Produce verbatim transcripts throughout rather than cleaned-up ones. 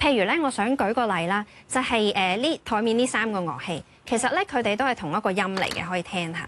譬如咧，我想舉個例啦，就係誒呢台面呢三個樂器，其實咧佢哋都係同一個音嚟嘅，可以聽下。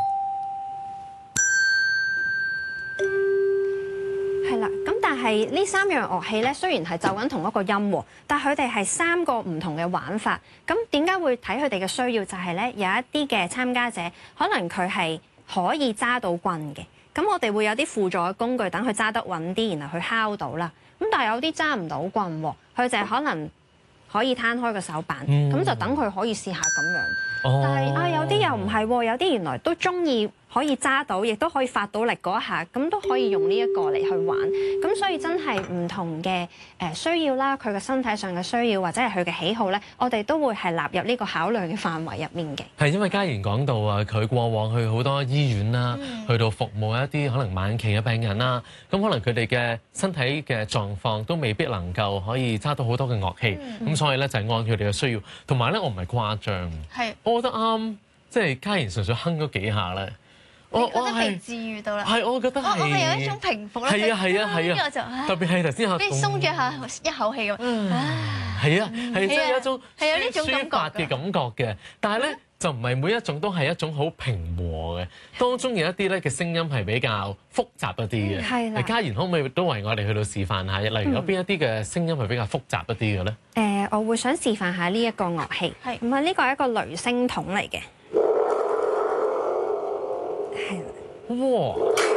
係啦，咁但係呢三樣樂器咧，雖然係奏緊同一個音喎，但係佢哋係三個唔同嘅玩法。咁點解會睇佢哋嘅需要？就係咧有一啲嘅參加者，可能佢係可以揸到棍嘅，咁我哋會有啲輔助嘅工具，等佢揸得穩啲，然後去敲到啦。咁但係有啲揸唔到棍喎，佢就係可能可以攤開個手板，咁、嗯、就等佢可以試下咁樣。哦、但係啊，有啲又唔係喎，有啲原來都中意可以揸到，亦都可以發到力嗰一下，咁都可以用呢一個嚟去玩。咁所以真係唔同嘅誒需要啦，佢嘅身體上嘅需要或者係佢嘅喜好咧，我哋都會係納入呢個考量嘅範圍入面嘅。 係因為嘉賢講到啊，佢過往去好多醫院啦，嗯、去到服務一啲可能晚期嘅病人啦，咁可能佢哋嘅身體嘅狀況都未必能夠可以揸到好多嘅樂器，咁、嗯、所以咧就係按佢哋嘅需要。同埋咧，我唔係誇張，係是我覺得啱，即係嘉賢純粹哼咗幾下咧。 我覺得被治癒到啦， 係我覺得係， 我我係有一種平復啦， 係啊係啊係啊， 就特別係頭先下， 俾鬆咗下一口氣咁， 係啊係真係一種係有呢種抒發嘅感覺嘅，但係咧就唔係每一種都係一種好平和嘅，當中有一啲咧嘅聲音係比較複雜一啲嘅。係啦，嘉賢可唔可以都為我哋去到示範下，例如有邊一啲嘅聲音係比較複雜一啲嘅咧？ 誒，我會想示範下呢一個樂器，係咁啊，呢個係一個雷聲筒嚟嘅。係哇！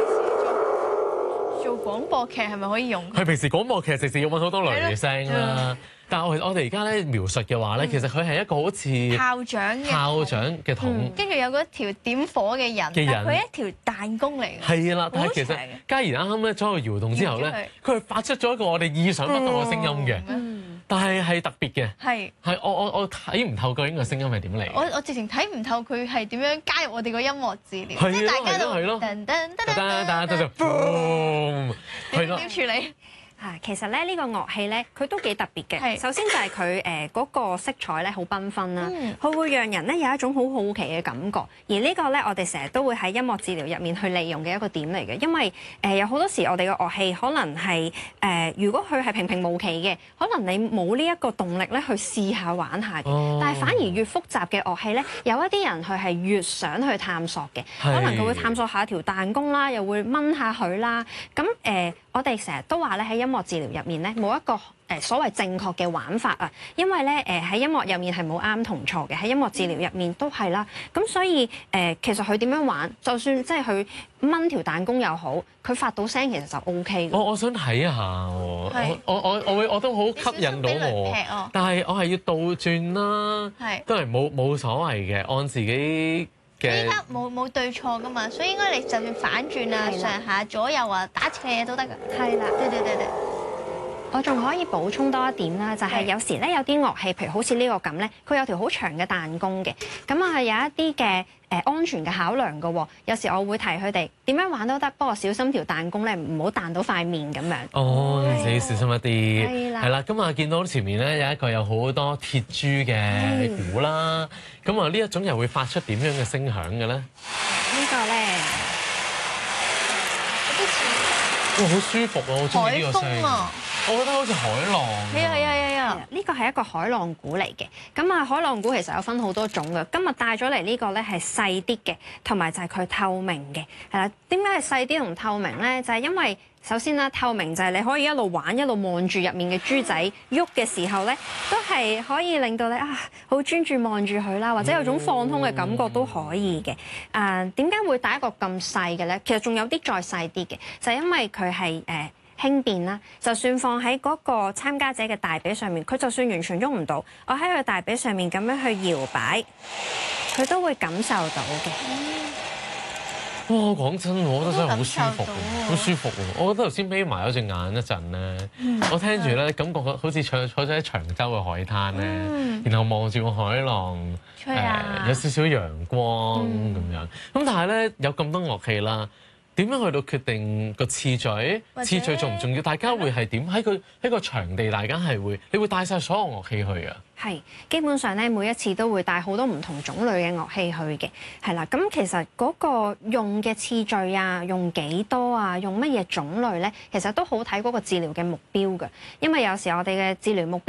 做廣播劇係咪可以用？ 係平時廣播劇直接要揾好多雷聲啦。但係我我哋而家咧描述嘅話咧，其實佢係一個好似炮仗嘅炮仗嘅筒， 跟住有嗰條點火嘅人，嘅人佢係一條彈弓嚟嘅。 係啦，但係其實嘉賢啱啱咧喺度搖動之後咧，佢係發出咗一個我哋意想不到嘅聲音嘅。但係係特別嘅，係係我我我睇唔透究竟個聲音係點嚟。 我我直情睇唔透佢係點樣加入我哋個音樂治療，即係大家都噔噔噔噔噔噔就 boom， 係咯。點處理？ 啊，其實咧呢個樂器咧，佢都幾特別嘅。首先就係佢誒嗰個色彩咧好繽紛啦，佢會讓人咧有一種好好奇嘅感覺。而呢個咧，我哋成日都會喺音樂治療入面去利用嘅一個點嚟嘅。因為誒有好多時我哋嘅樂器可能係誒，如果佢係平平無奇嘅，可能你冇呢一個動力咧去試下玩下嘅。但係反而越複雜嘅樂器咧，有一啲人佢係越想去探索嘅，可能佢會探索下條彈弓啦，又會掹下佢啦。咁誒，我哋成日都話咧喺音樂治療入面咧冇一個誒所謂正確嘅玩法啊，因為咧誒喺音樂入面係冇啱同錯嘅，喺音樂治療入面都係啦。咁所以誒其實佢點樣玩，就算即係佢掹條彈弓又好，佢發到聲其實就 O K 嘅。 我我想睇下喎，我我我我會我都好吸引到我，但係我係要倒轉啦，都係冇冇所謂嘅，按自己。 依家冇冇對錯噶嘛，所以應該你就算反轉啊、上下左右啊、打斜嘢都得㗎。 係啦， 對對對對。 我仲可以補充多一點啦，就係有時咧有啲樂器，譬如好似呢個咁咧，佢有條好長嘅彈弓嘅，咁啊係有一啲嘅誒安全嘅考量㗎喎。有時我會提佢哋點樣玩都得，不過小心條彈弓咧唔好彈到塊面咁樣。 哦，自己小心一啲。 係啦。 係啦，咁啊見到前面咧有一個有好多鐵珠嘅鼓啦，咁啊呢一種又會發出點樣嘅聲響嘅咧？ 呢個咧有啲似哇，好舒服啊！我中意呢個聲。 啊！ 我覺得好似海浪。 係啊係啊係啊！ 呢個係一個海浪鼓嚟嘅。咁啊，海浪鼓其實有分好多種嘅。今日帶咗嚟呢個咧係細啲嘅，同埋就係佢透明嘅。係啦，點解係細啲同透明咧？就係因為首先啦，透明就係你可以一路玩一路望住入面嘅珠仔喐嘅時候咧，都係可以令到你啊好專注望住佢啦，或者有種放鬆嘅感覺都可以嘅。誒點解會帶一個咁細嘅咧？其實仲有啲再細啲嘅，就係因為佢係誒輕便啦，就算放喺嗰個參加者嘅大髀上面，佢就算完全喐唔到，我喺佢大髀上面咁樣去搖擺，佢都會感受到嘅。 哇！講真，我覺得真係好舒服，好舒服喎！我覺得頭先眯埋咗隻眼一陣咧，嗯、我聽住咧，感覺好似坐坐咗喺長洲嘅海灘咧，嗯、然後望住個海浪，誒、啊呃、有少少陽光咁、嗯、樣。咁但係咧有咁多樂器啦。點樣去到決定個次序？次序重唔重要？大家會係點？喺佢喺個場地，大家係會，你會帶晒所有樂器去啊？ 係，基本上咧每一次都會帶好多唔同種類嘅樂器去嘅，係啦。咁其實嗰個用嘅次序啊，用幾多啊，用乜嘢種類咧，其實都好睇嗰個治療嘅目標㗎。因為有時我哋嘅治療目標